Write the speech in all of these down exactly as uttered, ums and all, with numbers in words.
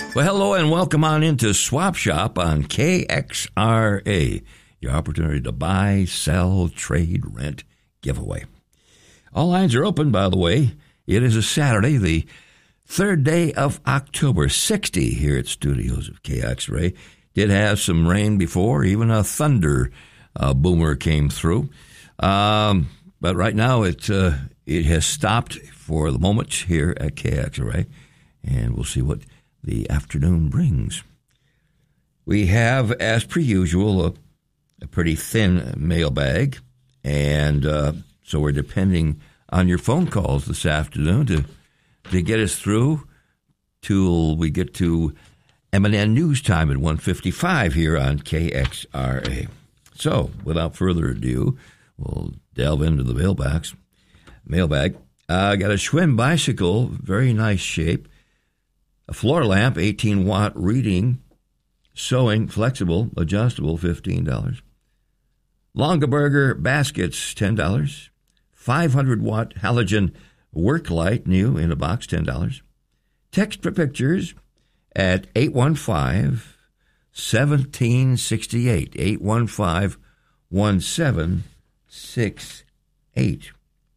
Well, hello and welcome on into Swap Shop on K X R A, your opportunity to buy, sell, trade, rent, giveaway. All lines are open, by the way. It is a Saturday, the third day of October, sixty here at studios of K X R A. Did have some rain before, even a thunder uh, boomer came through. Um, but right now it uh, it has stopped for the moment here at K X R A, and we'll see what the afternoon brings. We have, as per usual, a, a pretty thin mailbag, and uh, so we're depending on your phone calls this afternoon to to get us through till we get to M and N News Time at one fifty-five here on K X R A. So, without further ado, we'll delve into the mailbags. Mailbag. I uh, got a Schwinn bicycle, very nice shape. A floor lamp, eighteen watt reading, sewing, flexible, adjustable, fifteen dollars. Longaberger baskets, ten dollars. five hundred watt halogen work light, new in a box, ten dollars. Text for pictures at eight one five, one seven six eight, eight one five, one seven six eight.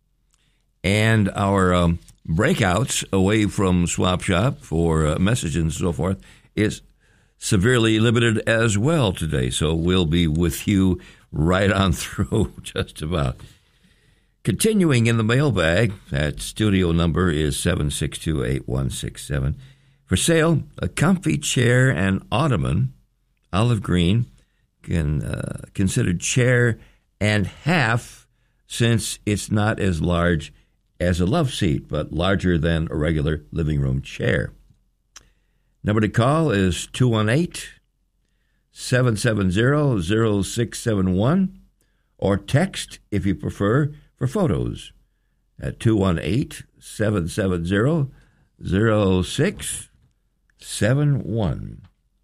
And our um, breakouts away from Swap Shop for uh, messages and so forth is severely limited as well today. So we'll be with you right on through just about. Continuing in the mailbag, that studio number is seven six two, eight one six seven. For sale, a comfy chair and ottoman, olive green, can uh, considered chair and half since it's not as large as a love seat, but larger than a regular living room chair. Number to call is two one eight, seven seven zero, zero six seven one, or text, if you prefer, for photos at two one eight, seven seven zero, zero six seven one.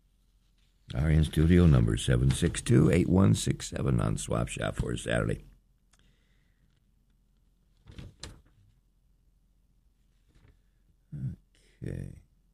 Our in-studio number, seven six two, eight one six seven on Swap Shop for Saturday. Okay.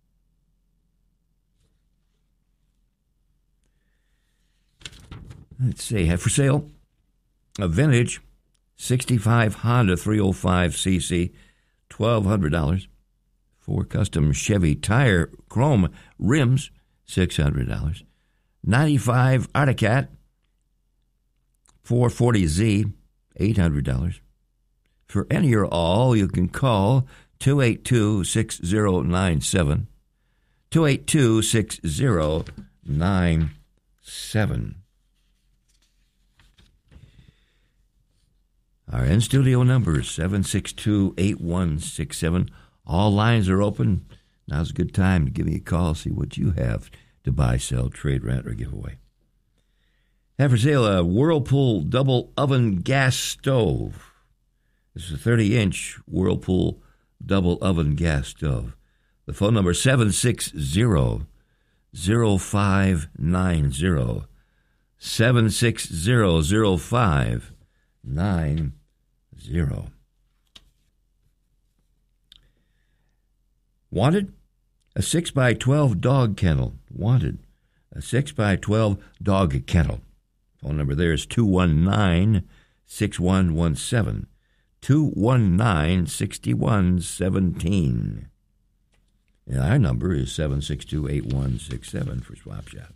Let's see. Have for sale a vintage sixty-five Honda three oh five c c, twelve hundred dollars. Four custom Chevy tire chrome rims, six hundred dollars. ninety-five Articat four forty Z, eight hundred dollars. For any or all, you can call two eight two, six zero nine seven, two eight two, six zero nine seven. Our in-studio number is seven six two, eight one six seven. All lines are open. Now's a good time to give me a call, see what you have to buy, sell, trade, rent, or give away. Have for sale a Whirlpool double oven gas stove. This is a thirty-inch Whirlpool double oven gas stove. The phone number is seven six zero, zero five nine zero, seven six zero, zero five nine zero. Wanted? A six by twelve dog kennel. Wanted? A six by twelve dog kennel. Phone number there is two one nine, six one one seven. two one nine, six one one seven. And our number is seven six two, eight one six seven for Swap Shop.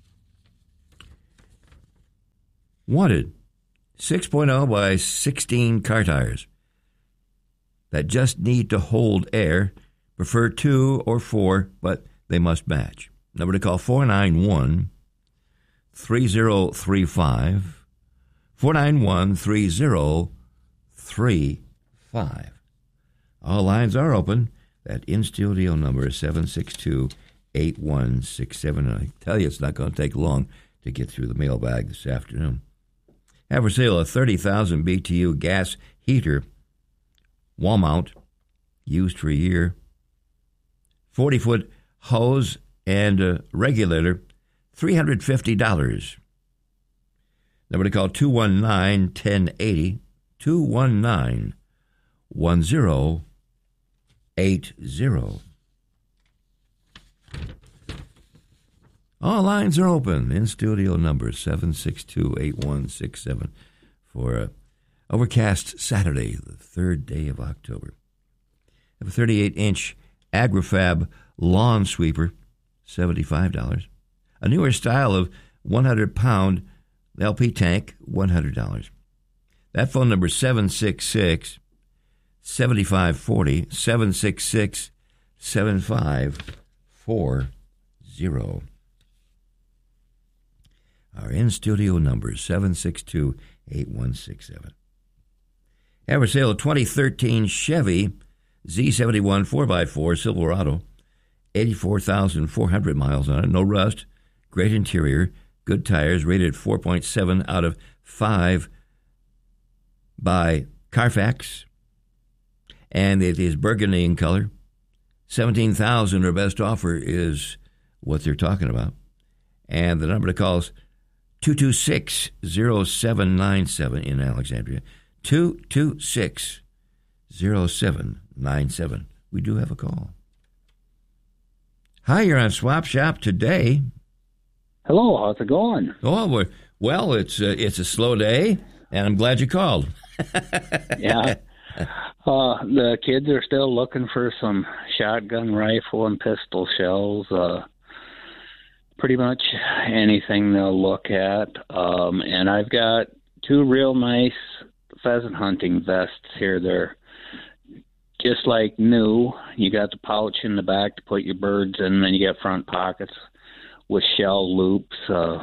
Wanted? six point oh by sixteen car tires that just need to hold air. Prefer two or four, but they must match. Number to call, four nine one, three zero three five, four nine one, three zero three five. All lines are open. That in-studio number is seven six two, eight one six seven. And I tell you, it's not going to take long to get through the mailbag this afternoon. Have for sale a thirty thousand B T U gas heater, wall mount, used for a year. forty-foot hose and a regulator, three hundred fifty dollars. Number to call, two one nine, one zero eight zero, two one nine, one zero eight zero. All lines are open. In studio number seven six two, eight one six seven for a overcast Saturday, the third day of October. I have a thirty-eight inch AgriFab lawn sweeper, seventy-five dollars. A newer style of one hundred pound L P tank, one hundred dollars. That phone number is seven six six, seven five four zero, seven six six, seven five four zero. Our in-studio number is seven six two, eight one six seven. Have for sale a twenty thirteen Chevy Z seventy-one four by four Silverado, eighty-four thousand four hundred miles on it, no rust, great interior, good tires, rated four point seven out of five by Carfax, and it is burgundy in color. seventeen thousand dollars, our best offer is what they're talking about. And the number to call is two two six, zero seven nine seven in Alexandria. two two six, zero seven nine seven. We do have a call. Hi, you're on Swap Shop today. Hello, how's it going? Oh, we're, well, it's uh, it's a slow day, and I'm glad you called. Yeah. Uh, the kids are still looking for some shotgun, rifle, and pistol shells. Uh, pretty much anything they'll look at. Um, and I've got two real nice pheasant hunting vests here. They're just like new. You got the pouch in the back to put your birds in, and then you get front pockets with shell loops. Uh,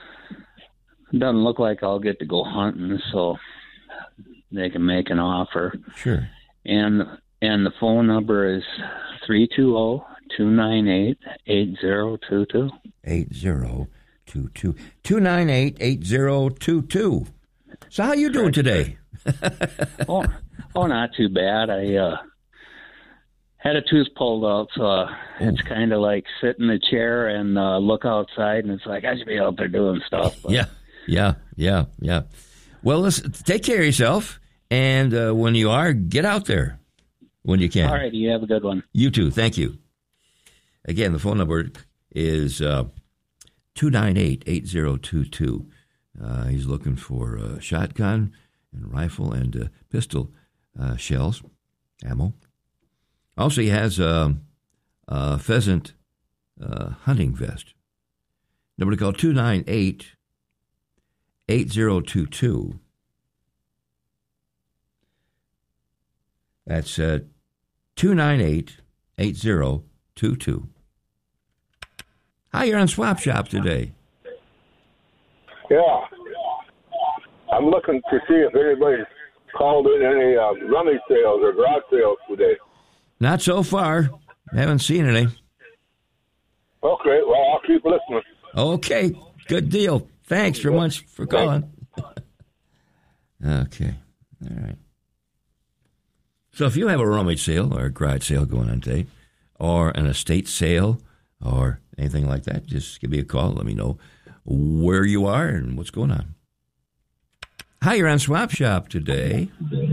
doesn't look like I'll get to go hunting, so they can make an offer. Sure. And and the phone number is three two zero, two nine eight, eight zero two two. eight zero two two. two nine eight, eight zero two two. So how you doing today? oh, oh, not too bad. I uh, had a tooth pulled out, so uh, it's kind of like sit in the chair and uh, look outside, and it's like I should be out there doing stuff. But. Yeah, yeah, yeah, yeah. Well, listen, take care of yourself, and uh, when you are, get out there when you can. All right, you have a good one. You too. Thank you. Again, the phone number is uh, two nine eight, eight zero two two. Uh, he's looking for a shotgun and rifle and uh, pistol uh, shells, ammo. Also, he has a, a pheasant uh, hunting vest. Number to call two nine eight, eight zero two two. That's uh, two nine eight, eight zero two two. Hi, you're on Swap Shop today. Yeah. I'm looking to see if anybody's called in any uh, rummy sales or garage sales today. Not so far. Haven't seen any. Okay, well, I'll keep listening. Okay, good deal. Thanks very much for calling. Okay, all right. So if you have a rummage sale or a garage sale going on today, or an estate sale, or anything like that, just give me a call. Let me know where you are and what's going on. Hi, you're on Swap Shop today.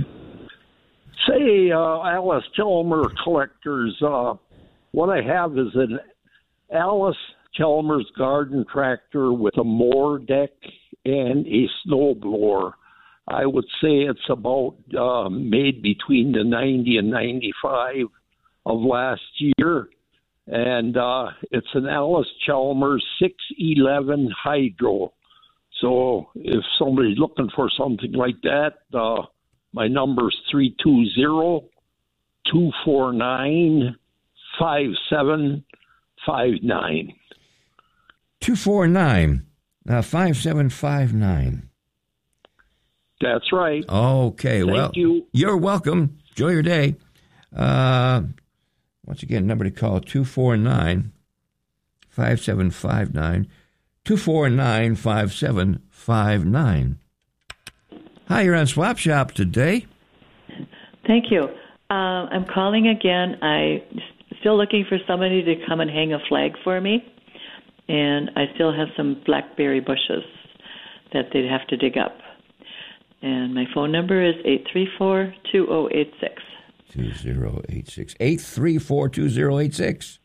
Say, uh, Alice Chalmers Collectors, uh, what I have is an Alice Chalmers garden tractor with a mower deck and a snowblower. I would say it's about uh, made between the ninety and ninety-five of last year. And uh, it's an Alice Chalmers six eleven Hydro. So if somebody's looking for something like that, uh, my number is three two zero, two four nine, five seven five nine. two four nine, uh, five seven five nine. That's right. Okay, Thank well, you. You're welcome. Enjoy your day. Uh, once again, number to call, two four nine, five seven five nine, two four nine, five seven five nine. Hi, you're on Swap Shop today. Thank you. Uh, I'm calling again. I'm still looking for somebody to come and hang a flag for me, and I still have some blackberry bushes that they'd have to dig up. And my phone number is eight three four, two zero eight six. two zero eight six. eight three four, two zero eight six.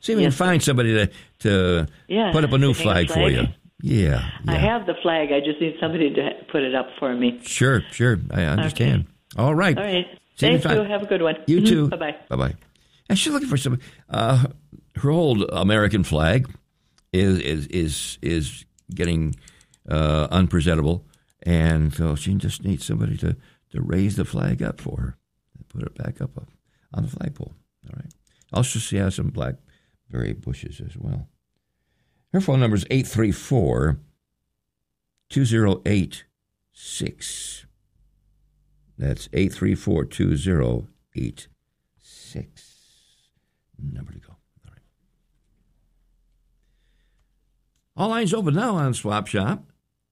See if we Yes. can find somebody to, to Yeah, put up a new to hang a flag, for flag. you. Yeah, I yeah. have the flag. I just need somebody to put it up for me. Sure, sure. I understand. All right. All right. See you Thank you. fine. Have a good one. You too. Bye bye. Bye bye. And she's looking for some. Uh, her old American flag is is is is getting uh, unpresentable, and so she just needs somebody to, to raise the flag up for her and put it back up on the flagpole. All right. Also, she has some blackberry bushes as well. Her phone number is eight three four, two zero eight six. That's eight three four, two zero eight six. Number to go. All right. All lines open now on Swap Shop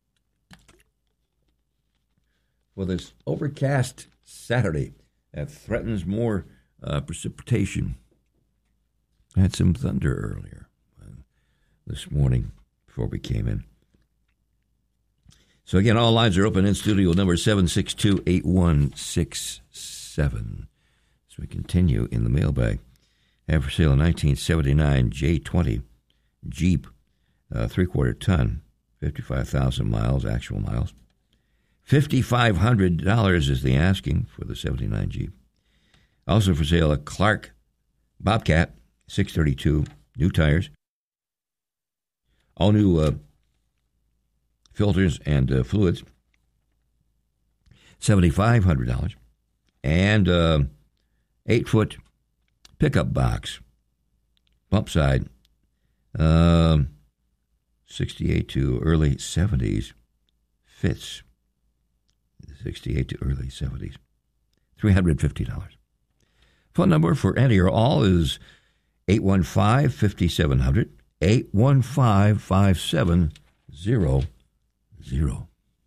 for this overcast Saturday that threatens more uh, precipitation. I had some thunder earlier uh, this morning before we came in. So again, all lines are open in studio number seven six two, eight one six seven. So we continue in the mailbag. Have for sale a nineteen seventy-nine J twenty Jeep, uh, three-quarter ton, fifty-five thousand miles, actual miles. five thousand five hundred dollars is the asking for the seventy-nine Jeep. Also for sale a Clark Bobcat, six thirty-two, new tires. All new uh, filters and uh, fluids, seven thousand five hundred dollars. And uh, eight-foot pickup box, bump side, um, sixty-eight to early seventies, fits, sixty-eight to early seventies, three hundred fifty dollars. Phone number for any or all is eight one five, five seven zero zero, eight one five, five seven zero zero.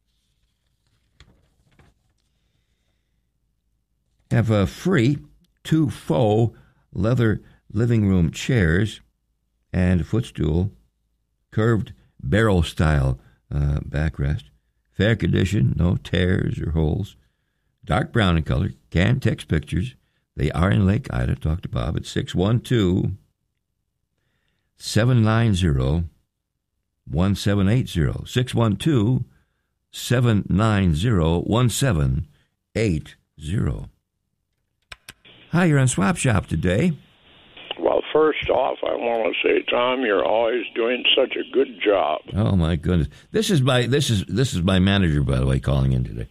Have a free two faux leather living room chairs and footstool, curved barrel style uh, backrest, fair condition, no tears or holes, dark brown in color, can text pictures. They are in Lake Ida. Talk to Bob at six one two, seven nine zero, one seven eight zero, six one two, seven nine zero, one seven eight zero. Hi, you're on Swap Shop today. Well, first off, I want to say, Tom, you're always doing such a good job. Oh my goodness! This is my this is this is my manager, by the way, calling in today.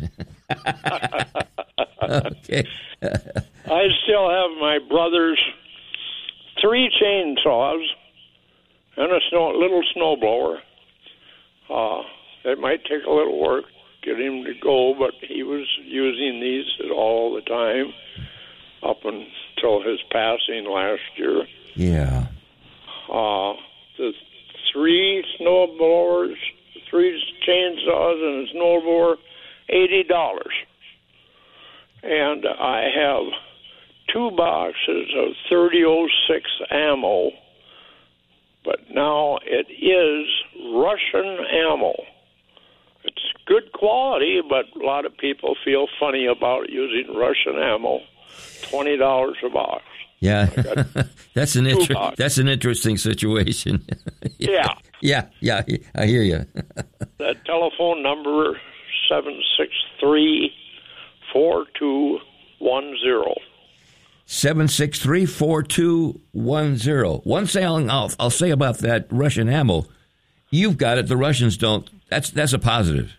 Okay. I still have my brother's three chainsaws and a snow, little snowblower. Uh, it might take a little work get him to go, but he was using these all the time up until his passing last year. Yeah. Uh, the three snowblowers, three chainsaws, and a snowblower, eighty dollars. And I have two boxes of thirty oh six ammo, but now it is Russian ammo. It's good quality, but a lot of people feel funny about using Russian ammo. twenty dollars a box. Yeah, that's an inter- boxes. that's an interesting situation. Yeah. yeah, yeah, I hear you. The telephone number seven six three, four two one zero. seven six three, four two one zero. One thing I'll, I'll say about that Russian ammo, you've got it, the Russians don't. That's that's a positive.